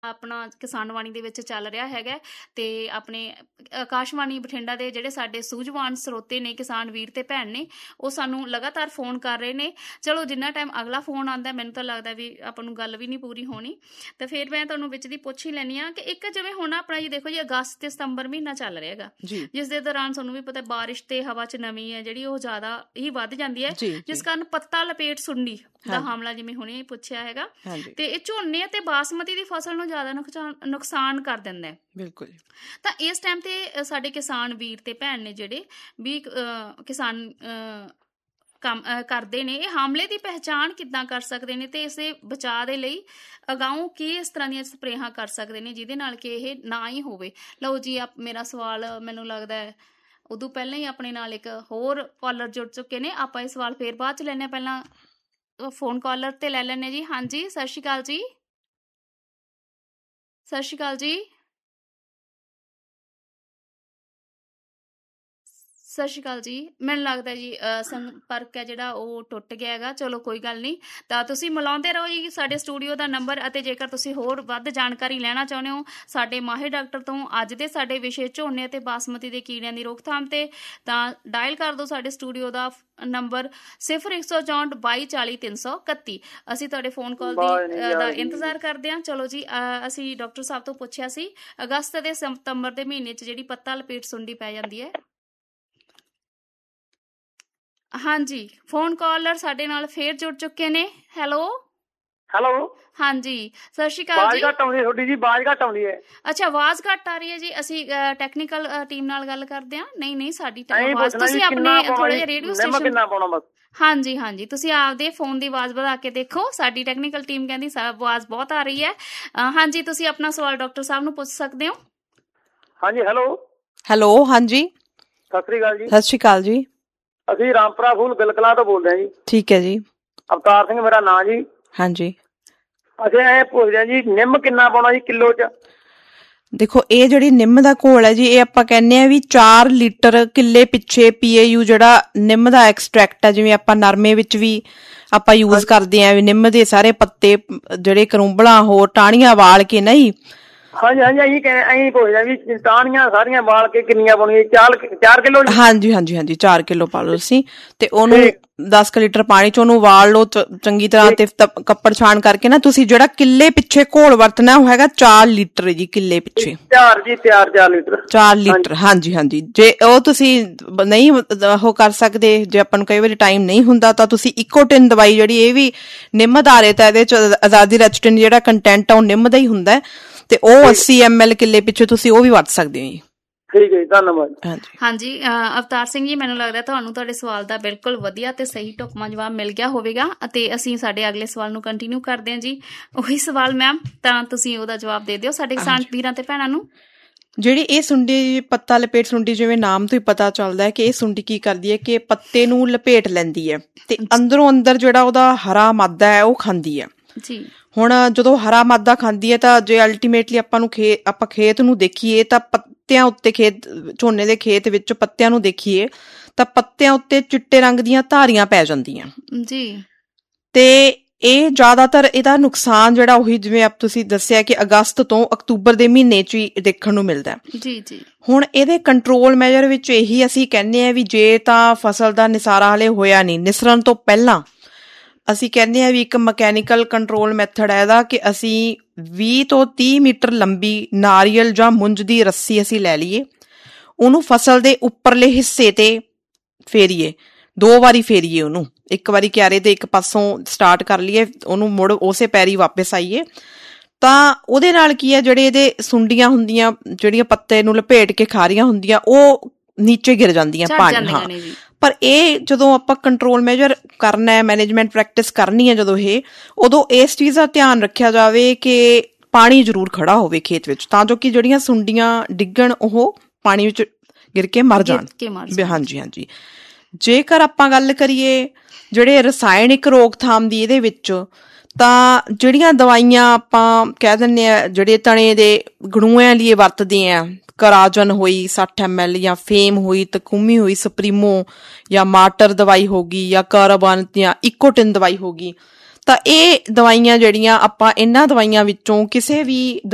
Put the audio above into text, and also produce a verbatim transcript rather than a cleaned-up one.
ਆਪਣਾ ਕਿਸਾਨ ਬਾਣੀ ਦੇ ਵਿੱਚ ਚੱਲ ਰਿਹਾ ਹੈਗਾ ਤੇ ਆਪਣੇ ਆਕਾਸ਼ਵਾਣੀ ਬਠਿੰਡਾ ਦੇ ਜਿਹੜੇ ਸਾਡੇ ਸੂਝਵਾਨ ਸਰੋਤੇ ਨੇ, ਕਿਸਾਨ ਵੀਰ ਤੇ ਭੈਣ ਨੇ, ਉਹ ਸਾਨੂੰ ਲਗਾਤਾਰ ਫੋਨ ਕਰ ਰਹੇ ਨੇ। ਚਲੋ ਜਿੰਨਾ ਟਾਈਮ ਅਗਲਾ ਫੋਨ ਆਉਂਦਾ ਮੈਨੂੰ ਤਾਂ ਲੱਗਦਾ ਵੀ ਆਪਾਂ ਨੂੰ ਗੱਲ ਵੀ ਨਹੀਂ ਪੂਰੀ ਹੋਣੀ, ਤੇ ਫਿਰ ਮੈਂ ਤੁਹਾਨੂੰ ਵਿੱਚ ਦੀ ਪੁੱਛ ਹੀ ਲੈਂਦੀ ਹਾਂ ਕਿ ਇੱਕ ਜਿਵੇਂ ਹੁਣ ਆਪਣਾ ਜੀ ਦੇਖੋ ਜੀ ਅਗਸਤ ਤੇ ਸਤੰਬਰ ਮਹੀਨਾ ਚੱਲ ਰਿਹਾ ਹੈਗਾ, ਜਿਸ ਦੇ ਦੌਰਾਨ ਤੁਹਾਨੂੰ ਵੀ ਪਤਾ ਬਾਰਿਸ਼ ਤੇ ਹਵਾ 'ਚ ਨਮੀ ਹੈ ਜਿਹੜੀ ਉਹ ਜ਼ਿਆਦਾ ਹੀ ਵੱਧ ਜਾਂਦੀ ਹੈ, ਜਿਸ ਕਾਰਨ ਪੱਤਾ ਲਪੇਟ ਸੁੰਡੀ ਦਾ ਹਮਲਾ ਜਿਵੇਂ ਹੁਣੇ ਪੁੱਛਿਆ ਹੈਗਾ, ਤੇ ਇਹ ਝੋਨੇ ਤੇ ਬਾਸਮਤੀ ਦੀ ਫਸਲ ਨੂੰ ਜ਼ਿਆਦਾ ਨੁਕਸਾਨ ਨੁਕਸਾਨ ਕਰ ਦਿੰਦਾ ਹੈ। ਬਿਲਕੁਲ। ਤਾਂ ਇਸ ਟਾਈਮ ਤੇ ਸਾਡੇ ਕਿਸਾਨ ਵੀਰ ਤੇ ਭੈਣ ਨੇ ਜਿਹੜੇ ਵੀ ਕਿਸਾਨ ਕੰਮ ਕਰਦੇ ਨੇ, ਇਹ ਹਮਲੇ ਦੀ ਪਹਿਚਾਣ ਕਿੱਦਾਂ ਕਰ ਸਕਦੇ ਨੇ ਤੇ ਇਸੇ ਬਚਾਅ ਦੇ ਲਈ ਅਗਾਊਂ ਕੀ ਇਸ ਤਰ੍ਹਾਂ ਦੀਆਂ ਸਪਰੇਹਾਂ ਕਰ ਸਕਦੇ ਨੇ ਜਿਹਦੇ ਨਾਲ ਕਿ ਇਹ ਨਾ ਹੀ ਹੋਵੇ। ਲਓ ਜੀ, ਆਪ ਮੇਰਾ ਸਵਾਲ ਮੈਨੂੰ ਲੱਗਦਾ ਹੈ ਉਦੋਂ ਪਹਿਲਾਂ ਹੀ ਆਪਣੇ ਨਾਲ ਇੱਕ ਹੋਰ ਕਾਲਰ ਜੁੜ ਚੁੱਕੇ ਨੇ। ਆਪਾਂ ਇਹ ਸਵਾਲ ਫੇਰ ਬਾਅਦ ਚ ਲੈਂਦੇ ਹਾਂ, ਪਹਿਲਾਂ ਫੋਨ ਕਾਲਰ ਤੇ ਲੈ ਲੈਂਦੇ ਜੀ। ਹਾਂਜੀ, ਸਤਿ ਸ਼੍ਰੀ ਅਕਾਲ ਜੀ। ਸਤਿ ਸ਼੍ਰੀ ਅਕਾਲ ਜੀ। ਸਤਿ ਸ਼੍ਰੀ ਅਕਾਲ ਜੀ। ਮੈਨੂੰ ਲੱਗਦਾ ਜੀ ਸੰਪਰਕ ਹੈ ਜਿਹੜਾ ਉਹ ਟੁੱਟ ਗਿਆ ਹੈਗਾ। ਚਲੋ ਕੋਈ ਗੱਲ ਨਹੀਂ, ਤਾਂ ਤੁਸੀਂ ਮਿਲਾਉਂਦੇ ਰਹੋ ਜੀ ਸਾਡੇ ਸਟੂਡੀਓ ਦਾ ਨੰਬਰ, ਅਤੇ ਜੇਕਰ ਤੁਸੀਂ ਹੋਰ ਵੱਧ ਜਾਣਕਾਰੀ ਲੈਣਾ ਚਾਹੁੰਦੇ ਹੋ ਸਾਡੇ ਮਾਹਿਰ ਡਾਕਟਰ ਤੋਂ ਅੱਜ ਦੇ ਸਾਡੇ ਵਿਸ਼ੇ ਝੋਨੇ ਅਤੇ ਬਾਸਮਤੀ ਦੇ ਕੀੜਿਆਂ ਦੀ ਰੋਕਥਾਮ ਤੇ, ਤਾਂ ਡਾਇਲ ਕਰ ਦਿਓ ਸਾਡੇ ਸਟੂਡੀਓ ਦਾ ਨੰਬਰ ਸਿਫਰ ਇੱਕ ਸੌ ਚੌਂਹਠ ਬਾਈ ਚਾਲੀ ਤਿੰਨ ਸੌ ਇਕੱਤੀ। ਅਸੀਂ ਤੁਹਾਡੇ ਫੋਨ ਕਾਲ ਦੀ ਦਾ ਇੰਤਜ਼ਾਰ ਕਰਦੇ ਹਾਂ। ਚਲੋ ਜੀ, ਅਸੀਂ ਡਾਕਟਰ ਸਾਹਿਬ ਤੋਂ ਪੁੱਛਿਆ ਸੀ ਅਗਸਤ ਤੇ ਸਤੰਬਰ ਦੇ ਮਹੀਨੇ 'ਚ ਜਿਹੜੀ ਪੱਤਾ ਲਪੇਟ ਸੁੰਡੀ ਪੈ ਜਾਂਦੀ ਹੈ। ਹਾਂਜੀ, ਫੋਨ ਕਾਲਰ ਸਾਡੇ ਨਾਲ ਫੇਰ ਜੁੜ ਚੁੱਕੇ ਨੇ। ਹੈਲੋ ਹੈਲੋ ਹਾਂਜੀ, ਸਤਿ ਸ਼੍ਰੀ ਅਕਾਲ ਜੀ। ਘੱਟ ਆਉਂਦੀ ਤੁਹਾਡੀ ਜੀ, ਆਵਾਜ਼ ਘੱਟ ਆਉਂਦੀ ਹੈ। ਅੱਛਾ, ਆਵਾਜ਼ ਘੱਟ ਆ ਰਹੀ ਹੈ ਜੀ। ਅਸੀਂ ਟੈਕਨੀਕਲ ਟੀਮ ਨਾਲ ਗੱਲ ਕਰਦੇ ਹਾਂ। ਨਹੀਂ ਨਹੀਂ, ਸਾਡੀ ਆਵਾਜ਼ ਤੁਸੀਂ ਆਪਣੇ ਥੋੜਾ ਜਿਹਾ ਰੇਡੀਓ ਸਟੇਸ਼ਨ ਕਿੰਨਾ ਪਾਉਣਾ ਬਸ। ਹਾਂਜੀ ਹਾਂਜੀ, ਤੁਸੀਂ ਆਪਦੇ ਫੋਨ ਦੀ ਆਵਾਜ਼ ਵਧਾ ਕੇ ਦੇਖੋ। ਸਾਡੀ ਟੈਕਨੀਕਲ ਟੀਮ ਕਹਿੰਦੀ ਆਵਾਜ਼ ਬਹੁਤ ਆ ਰਹੀ ਹੈ। ਹਾਂਜੀ, ਤੁਸੀਂ ਆਪਣਾ ਸਵਾਲ ਡਾਕਟਰ ਸਾਹਿਬ ਨੂੰ ਪੁੱਛ ਸਕਦੇ ਹੋ। ਹਾਂਜੀ, ਹੈਲੋ ਹੈਲੋ ਹਾਂਜੀ, ਸਤਿ ਸ਼੍ਰੀ ਅਕਾਲ ਜੀ। ਸਤਿ ਸ਼੍ਰੀ ਅਕਾਲ ਜੀ। ਅਸੀਂ ਰਾਮਪੁਰਾ ਫੂਲ ਬਿਲਕਲਾ ਤੋਂ ਬੋਲਦੇ ਹਾਂ ਜੀ। ਠੀਕ ਹੈ ਜੀ। ਅਵਤਾਰ ਸਿੰਘ ਮੇਰਾ ਨਾਂ ਜੀ। ਹਾਂਜੀ, ਅਸੀਂ ਐ ਪੁੱਛਦੇ ਹਾਂ ਜੀ, ਨਿੰਮ ਕਿੰਨਾ ਪਾਉਣਾ ਜੀ ਕਿਲੋ ਚ? ਦੇਖੋ, ਇਹ ਜਿਹੜੀ ਨਿੰਮ ਦਾ ਘੋਲ ਹੈ ਜੀ, ਇਹ ਆਪਾਂ ਕਹਿੰਦੇ ਆ ਵੀ ਚਾਰ ਲੀਟਰ ਕਿੱਲੇ ਪਿੱਛੇ ਪੀਏਯੂ ਜਿਹੜਾ ਨਿੰਮ ਦਾ ਐਕਸਟਰੈਕਟ ਹੈ, ਜਿਵੇਂ ਆਪਾਂ ਨਰਮੇ ਵਿੱਚ ਵੀ ਆਪਾਂ ਯੂਜ ਕਰਦੇ ਹਾਂ ਵੀ ਨਿੰਮ ਦੇ ਸਾਰੇ ਪੱਤੇ ਜਿਹੜੇ ਕਰੂੰਬਲਾਂ ਹੋਰ ਟਾਹਣੀਆਂ ਵਾਲ ਕੇ ਨਹੀਂ। ਹਾਂਜੀ ਹਾਂਜੀ, ਅਸੀਂ ਅਸੀਂ ਪੁੱਛਦੇ ਵੀ ਟਾਹਣੀਆਂ ਸਾਰੀਆਂ ਵਾਲ ਕੇ ਕਿੰਨੀਆਂ ਪਾਉਣੀਆਂ? ਚਾਰ ਚਾਰ ਕਿਲੋ? ਹਾਂਜੀ ਹਾਂਜੀ ਹਾਂਜੀ, ਚਾਰ ਕਿਲੋ ਪਾ ਲਓ ਤੁਸੀਂ, ਤੇ ਉਹਨੂੰ ਦਸ ਕੁ ਲੀਟਰ ਪਾਣੀ ਚ ਉਹਨੂੰ ਵਾਲ ਲਓ ਚੰਗੀ ਤਰ੍ਹਾਂ, ਤੇ ਕੱਪੜ ਛਾਣ ਕਰਕੇ ਨਾ ਤੁਸੀਂ ਜਿਹੜਾ ਕਿੱਲੇ ਪਿੱਛੇ ਘੋਲ ਵਰਤਣਾ ਉਹ ਹੈਗਾ ਚਾਰ ਲੀਟਰ ਜੀ ਕਿੱਲੇ ਪਿੱਛੇ। ਚਾਰ ਜੀ ਚਾਰ ਚਾਰ ਲੀਟਰ ਚਾਰ ਲੀਟਰ ਹਾਂਜੀ ਹਾਂਜੀ। ਜੇ ਉਹ ਤੁਸੀਂ ਨਹੀਂ ਉਹ ਕਰ ਸਕਦੇ, ਜੇ ਆਪਾਂ ਨੂੰ ਕਈ ਵਾਰੀ ਟਾਈਮ ਨਹੀਂ ਹੁੰਦਾ, ਤਾਂ ਤੁਸੀਂ ਇਕੋਟਿਨ ਦਵਾਈ ਜਿਹੜੀ ਇਹ ਵੀ ਨਿੰਮ ਆਧਾਰਿਤ ਹੈ, ਇਹਦੇ ਚ ਆਜ਼ਾਦੀ ਰੈਚਟਿਨ ਜਿਹੜਾ ਕੰਟੈਂਟ ਆ ਉਹ ਨਿੰਮ ਦਾ ਹੀ ਹੁੰਦਾ, ਤੇ ਉਹ ਅੱਸੀ ਐਮ ਐਲ ਕਿੱਲੇ ਪਿੱਛੇ ਤੁਸੀਂ ਉਹ ਵੀ ਵਰਤ ਸਕਦੇ ਹੋ ਜੀ। ਠੀਕ ਹੈ ਜੀ, ਧੰਨਵਾਦ। ਹਾਂਜੀ ਹਾਂਜੀ, ਅਵਤਾਰ ਸਿੰਘ ਜੀ, ਮੈਨੂੰ ਲੱਗਦਾ ਤੁਹਾਨੂੰ ਤੁਹਾਡੇ ਸਵਾਲ ਦਾ ਬਿਲਕੁਲ ਵਧੀਆ ਤੇ ਸਹੀ ਢੁਕਵਾਂ ਜਵਾਬ ਮਿਲ ਗਿਆ ਹੋਵੇਗਾ, ਅਤੇ ਅਸੀਂ ਸਾਡੇ ਅਗਲੇ ਸਵਾਲ ਨੂੰ ਕੰਟੀਨਿਊ ਕਰਦੇ ਹਾਂ ਜੀ। ਉਹੀ ਸਵਾਲ ਮੈਮ, ਤਾਂ ਤੁਸੀਂ ਉਹਦਾ ਜਵਾਬ ਦੇ ਦਿਓ ਸਾਡੇ ਕਿਸਾਨ ਵੀਰਾਂ ਤੇ ਭੈਣਾਂ ਨੂੰ। ਜਿਹੜੀ ਇਹ ਸੁੰਡੀ ਪੱਤਾ ਲਪੇਟ ਸੁੰਡੀ, ਜਿਵੇਂ ਨਾਮ ਤੋਂ ਹੀ ਪਤਾ ਚੱਲਦਾ ਹੈ ਕਿ ਇਹ ਸੁੰਡੀ ਕੀ ਕਰਦੀ ਹੈ ਕਿ ਪੱਤੇ ਨੂੰ ਲਪੇਟ ਲੈਂਦੀ ਹੈ, ਤੇ ਅੰਦਰੋਂ ਅੰਦਰ ਜਿਹੜਾ ਉਹਦਾ ਹਰਾ ਮਾਦਾ ਹੈ ਉਹ ਖਾਂਦੀ ਹੈ ਜੀ। ਹੁਣ ਜਦੋਂ ਹਰਾ ਮਾਦਾ ਖਾਂਦੀ ਹੈ, ਤਾਂ ਜੇ ਅਲਟੀਮੇਟਲੀ ਆਪਾਂ ਨੂੰ ਖੇ ਆਪਾਂ ਖੇਤ ਨੂੰ ਦੇਖੀਏ ਤਾਂ ਪੱਤਿਆਂ ਉੱਤੇ, ਖੇਤ ਝੋਨੇ ਦੇ ਖੇਤ ਵਿੱਚ ਪੱਤਿਆਂ ਨੂੰ ਦੇਖੀਏ ਤਾਂ ਪੱਤਿਆਂ ਉੱਤੇ ਚਿੱਟੇ ਰੰਗ ਦੀਆਂ ਧਾਰੀਆਂ ਪੈ ਜਾਂਦੀਆਂ ਜੀ। ਤੇ ਇਹ ਜ਼ਿਆਦਾਤਰ ਇਹਦਾ ਨੁਕਸਾਨ ਜਿਹੜਾ ਉਹੀ ਜਿਵੇਂ ਆਪ ਤੁਸੀਂ ਦੱਸਿਆ ਕਿ ਅਗਸਤ ਤੋਂ ਅਕਤੂਬਰ ਦੇ ਮਹੀਨੇ ਚ ਹੀ ਦੇਖਣ ਨੂੰ ਮਿਲਦਾ ਜੀ ਜੀ। ਹੁਣ ਇਹਦੇ ਕੰਟਰੋਲ ਮੈਜਰ ਵਿੱਚ ਇਹੀ ਅਸੀਂ ਕਹਿੰਦੇ ਹਾਂ ਵੀ ਜੇ ਤਾਂ ਫਸਲ ਦਾ ਨਿਸਾਰਾ ਹਲੇ ਹੋਇਆ ਨਹੀਂ, ਨਿਸਰਨ ਤੋਂ ਪਹਿਲਾਂ ਅਸੀਂ ਕਹਿੰਦੇ ਹਾਂ ਵੀ ਇੱਕ ਮਕੈਨੀਕਲ ਕੰਟਰੋਲ ਮੈਥਡ ਹੈ ਇਹਦਾ, ਕਿ ਅਸੀਂ ਵੀਹ ਤੋਂ ਤੀਹ ਮੀਟਰ ਲੰਬੀ ਨਾਰੀਅਲ ਜਾਂ ਮੁੰਜ ਦੀ ਰੱਸੀ ਅਸੀਂ ਲੈ ਲਈਏ, ਉਹਨੂੰ ਫਸਲ ਦੇ ਉੱਪਰਲੇ ਹਿੱਸੇ ਤੇ ਫੇਰੀਏ, ਦੋ ਵਾਰੀ ਫੇਰੀਏ ਉਹਨੂੰ, ਇੱਕ ਵਾਰੀ ਕਿਆਰੇ ਤੇ ਇੱਕ ਪਾਸੋਂ ਸਟਾਰਟ ਕਰ ਲਈਏ, ਉਹਨੂੰ ਮੁੜ ਉਸੇ ਪੈਰੀ ਵਾਪਿਸ ਆਈਏ, ਤਾਂ ਉਹਦੇ ਨਾਲ ਕੀ ਹੈ, ਜਿਹੜੇ ਇਹਦੇ ਸੁੰਡੀਆਂ ਹੁੰਦੀਆਂ ਜਿਹੜੀਆਂ ਪੱਤੇ ਨੂੰ ਲਪੇਟ ਕੇ ਖਾ ਰਹੀਆਂ ਹੁੰਦੀਆਂ ਉਹ ਨੀਚੇ ਗਿਰ ਜਾਂਦੀਆਂ ਪਾਣੀ। ਹਾਂ, ਪਰ ਇਹ ਜਦੋਂ ਆਪਾਂ ਕੰਟਰੋਲ ਮੈਜਰ ਕਰਨਾ ਹੈ, ਮੈਨੇਜਮੈਂਟ ਪ੍ਰੈਕਟਿਸ ਕਰਨੀ ਹੈ ਜਦੋਂ ਇਹ, ਉਦੋਂ ਇਸ ਚੀਜ਼ ਦਾ ਧਿਆਨ ਰੱਖਿਆ ਜਾਵੇ ਕਿ ਪਾਣੀ ਜ਼ਰੂਰ ਖੜਾ ਹੋਵੇ ਖੇਤ ਵਿੱਚ, ਤਾਂ ਜੋ ਕਿ ਜਿਹੜੀਆਂ ਸੁੰਡੀਆਂ ਡਿੱਗਣ ਉਹ ਪਾਣੀ ਵਿੱਚ ਗਿਰ ਕੇ ਮਰ ਜਾਣ। ਹਾਂਜੀ ਹਾਂਜੀ। ਜੇਕਰ ਆਪਾਂ ਗੱਲ ਕਰੀਏ ਜਿਹੜੇ ਰਸਾਇਣਿਕ ਰੋਕਥਾਮ ਦੀ ਇਹਦੇ ਵਿੱਚ, ਤਾਂ ਜਿਹੜੀਆਂ ਦਵਾਈਆਂ ਆਪਾਂ ਕਹਿ ਦਿੰਦੇ ਹਾਂ ਜਿਹੜੇ ਤਣੇ ਦੇ ਗੜੂਆਂ ਲਈ ਵਰਤਦੇ ਹਾਂ, ਕਰਾਜਨ ਹੋਈ ਸੱਠ ਐਮ ਐਲ, ਜਾਂ ਫੇਮ ਹੋਈ, ਤਕੂਮੀ ਹੋਈ, ਸਪਰੀਮੋ, ਜਾਂ ਮਾਟਰ ਦਵਾਈ ਹੋ ਗਈ, ਜਾਂ ਕਾਰਬਨ ਜਾਂ ਇਕੋਟਿਨ ਦਵਾਈ ਹੋ ਗਈ, ਤਾਂ ਇਹ ਦਵਾਈਆਂ ਜਿਹੜੀਆਂ ਆਪਾਂ ਇਹਨਾਂ ਦਵਾਈਆਂ ਵਿੱਚੋਂ ਕਿਸੇ ਵੀ